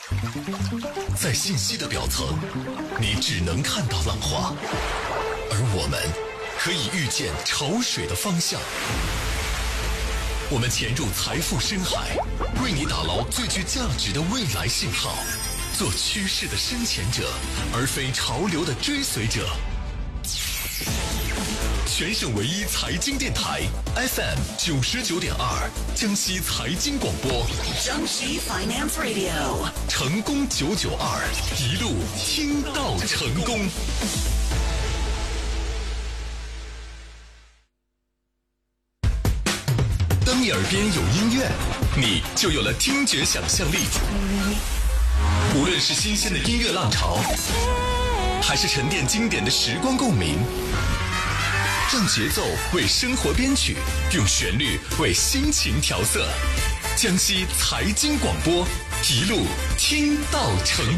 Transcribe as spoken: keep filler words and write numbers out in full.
在信息的表层，你只能看到浪花，而我们可以预见潮水的方向。我们潜入财富深海，为你打捞最具价值的未来信号，做趋势的深潜者，而非潮流的追随者。全省唯一财经电台 F M 九十九点二，江西财经广播， 江西 Finance Radio， 成功九九二，一路听到成功。当你耳边有音乐，你就有了听觉想象力。无论是新鲜的音乐浪潮，还是沉淀经典的时光共鸣，让节奏为生活编曲，用旋律为心情调色。江西财经广播，一路听到成